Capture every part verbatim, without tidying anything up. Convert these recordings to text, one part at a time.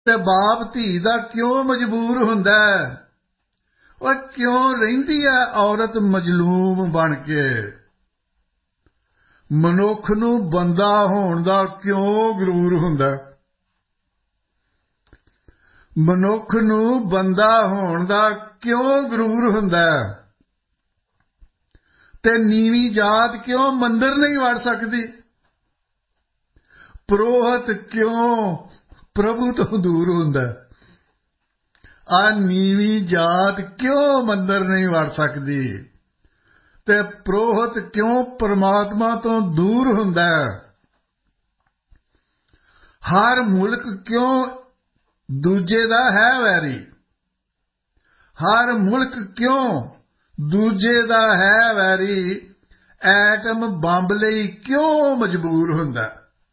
ਤੇ ਬਾਪ ਧੀ ਦਾ ਕਿਉਂ ਮਜਬੂਰ ਹੁੰਦਾ ਉਹ ਕਿਉਂ ਰਹਿੰਦੀ ਹੈ ਔਰਤ ਮਜਲੂਮ ਬਣ ਕੇ ਮਨੁੱਖ ਨੂੰ ਬੰਦਾ ਹੋਣ ਦਾ ਕਿਉਂ ਗਰੂਰ ਹੁੰਦਾ ਮਨੁੱਖ ਨੂੰ ਬੰਦਾ ਹੋਣ ਦਾ ਕਿਉਂ ਗਰੂਰ ਹੁੰਦਾ ਤੇ ਨੀਵੀਂ ਜਾਤ ਕਿਉਂ ਮੰਦਰ ਨਹੀਂ ਵੜ ਸਕਦੀ ਪ੍ਰੋਹਤ ਕਿਉਂ ਪ੍ਰਭੂ ਤੋਂ ਦੂਰ ਹੁੰਦਾ ਆ ਨੀਵੀਂ ਜਾਤ ਕਿਉਂ ਮੰਦਰ ਨਹੀਂ ਵੜ ਸਕਦੀ ਤੇ ਪ੍ਰੋਹਤ ਕਿਉਂ ਪਰਮਾਤਮਾ ਤੋਂ ਦੂਰ ਹੁੰਦਾ ਹਰ ਮੁਲਕ ਕਿਉਂ ਦੂਜੇ ਦਾ ਹੈ ਵੈਰੀ ਹਰ ਮੁਲਕ ਕਿਉਂ ਦੂਜੇ ਦਾ ਹੈ ਵੈਰੀ ਐਟਮ ਬੰਬ ਲਈ ਕਿਉਂ ਮਜਬੂਰ ਹੁੰਦਾ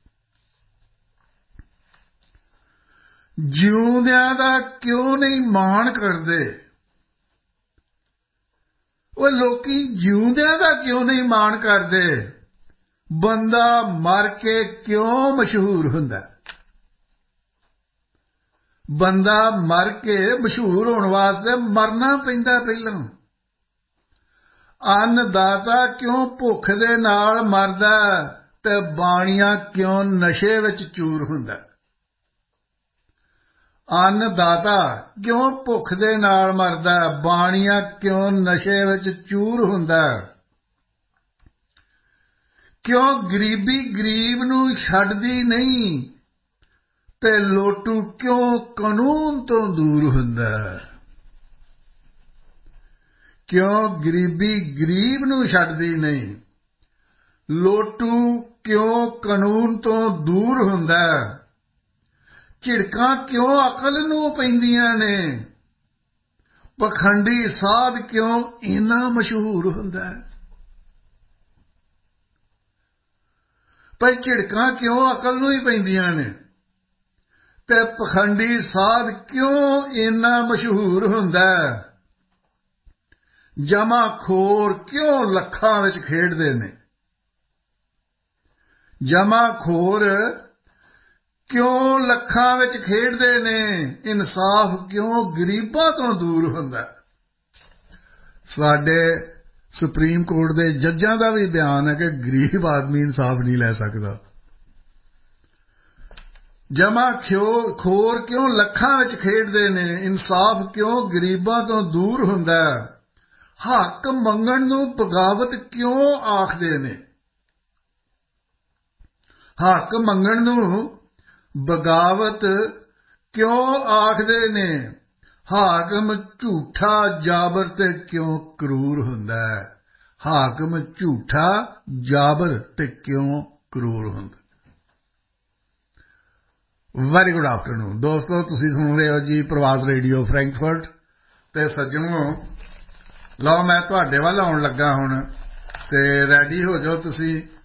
ਜਿਉਂਦਿਆਂ ਦਾ ਕਿਉਂ ਨਹੀਂ ਮਾਣ ਕਰਦੇ ਉਹ ਲੋਕੀ ਜਿਉਂਦਿਆਂ ਦਾ ਕਿਉਂ ਨਹੀਂ ਮਾਣ ਕਰਦੇ ਬੰਦਾ ਮਰ ਕੇ ਕਿਉਂ ਮਸ਼ਹੂਰ ਹੁੰਦਾ ਬੰਦਾ ਮਰ ਕੇ ਮਸ਼ਹੂਰ ਹੋਣ ਵਾਸਤੇ ਮਰਨਾ ਪੈਂਦਾ ਪਹਿਲਾਂ ਅੰਨਦਾਤਾ ਕਿਉਂ ਭੁੱਖ ਦੇ ਨਾਲ ਮਰਦਾ ਤੇ ਬਾਣੀਆਂ ਕਿਉਂ ਨਸ਼ੇ ਵਿੱਚ ਚੂਰ ਹੁੰਦਾ ਅੰਨਦਾਤਾ ਕਿਉਂ ਭੁੱਖ ਦੇ ਨਾਲ ਮਰਦਾ ਬਾਣੀਆਂ ਕਿਉਂ ਨਸ਼ੇ ਵਿੱਚ ਚੂਰ ਹੁੰਦਾ ਕਿਉਂ ਗਰੀਬੀ ਗਰੀਬ ਨੂੰ ਛੱਡਦੀ ਨਹੀਂ ਤੇ ਲੋਟੂ ਕਿਉਂ ਕਾਨੂੰਨ ਤੋਂ ਦੂਰ ਹੁੰਦਾ ਕਿਉਂ ਗਰੀਬੀ ਗਰੀਬ ਨੂੰ ਛੱਡਦੀ ਨਹੀਂ ਲੋਟੂ ਕਿਉਂ ਕਾਨੂੰਨ ਤੋਂ ਦੂਰ ਹੁੰਦਾ ਝਿੜਕਾਂ ਕਿਉਂ ਅਕਲ ਨੂੰ ਪੈਂਦੀਆਂ ਨੇ ਪਖੰਡੀ ਸਾਧ ਕਿਉਂ ਇੰਨਾ ਮਸ਼ਹੂਰ ਹੁੰਦਾ ਪਰ ਝਿੜਕਾਂ ਕਿਉਂ ਅਕਲ ਨੂੰ ਹੀ ਪੈਂਦੀਆਂ ਨੇ ਤੇ ਪਖੰਡੀ ਸਾਧ ਕਿਉਂ ਇੰਨਾ ਮਸ਼ਹੂਰ ਹੁੰਦਾ ਜਮਾ ਖੋਰ ਕਿਉਂ ਲੱਖਾਂ ਵਿੱਚ ਖੇਡਦੇ ਨੇ ਜਮਾ ਖੋਰ ਕਿਉਂ ਲੱਖਾਂ ਵਿੱਚ ਖੇਡਦੇ ਨੇ ਇਨਸਾਫ ਕਿਉਂ ਗਰੀਬਾਂ ਤੋਂ ਦੂਰ ਹੁੰਦਾ ਸਾਡੇ ਸੁਪਰੀਮ ਕੋਰਟ ਦੇ ਜੱਜਾਂ ਦਾ ਵੀ ਬਿਆਨ ਹੈ ਕਿ ਗਰੀਬ ਆਦਮੀ ਇਨਸਾਫ ਨਹੀਂ ਲੈ ਸਕਦਾ ਜਮਾ ਖੋਰ ਕਿਉਂ ਲੱਖਾਂ ਵਿੱਚ ਖੇਡਦੇ ਨੇ ਇਨਸਾਫ ਕਿਉਂ ਗਰੀਬਾਂ ਤੋਂ ਦੂਰ ਹੁੰਦਾ ਹੱਕ ਮੰਗਣ ਨੂੰ ਬਗਾਵਤ ਕਿਉਂ ਆਖਦੇ ਨੇ ਹੱਕ ਮੰਗਣ ਨੂੰ ਬਗਾਵਤ ਕਿਉਂ ਆਖਦੇ ਨੇ ਹਾਕਮ ਝੂਠਾ ਜਾਬਰ ਤੇ ਕਿਉਂ ਕਰੂਰ ਹੁੰਦਾ ਹਾਕਮ ਝੂਠਾ ਜਾਬਰ ਤੇ ਕਿਉਂ ਕਰੂਰ ਹੁੰਦਾ ਵੈਰੀ ਗੁੱਡ ਆਫਟਰਨੂਨ ਦੋਸਤੋ ਤੁਸੀਂ ਸੁਣ ਰਹੇ ਹੋ ਜੀ ਪ੍ਰਵਾਸ ਰੇਡੀਓ ਫਰੈਂਕਫਰਟ ਤੇ ਸੱਜਣੋ ਲਓ ਮੈਂ ਤੁਹਾਡੇ ਵੱਲ ਆਉਣ ਲੱਗਾ ਹੁਣ ਤੇ ਰੈਡੀ ਹੋ ਜਾਓ ਤੁਸੀਂ